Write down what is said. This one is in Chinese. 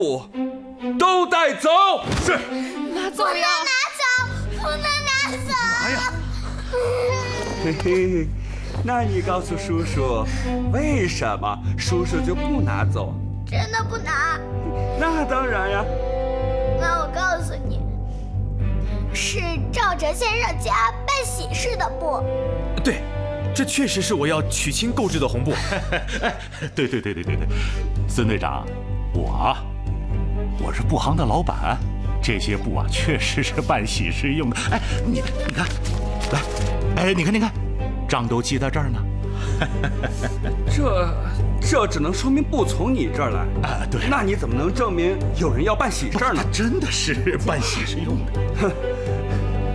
都带走。 是。 拿走呀！ 不能拿走！ 拿呀！ 嘿嘿，那你告诉叔叔，为什么叔叔就不拿走？ 真的不拿？ 那当然呀。 那我告诉你，是赵哲先生家办喜事的布。 对，这确实是我要娶亲购置的红布。 对，孙队长，我是布行的老板，这些布啊确实是办喜事用的。哎，你看，来，哎，你看，章都记在这儿呢。 这只能说明布从你这儿来啊。对， 那你怎么能证明有人要办喜事呢？ 他真的是办喜事用的。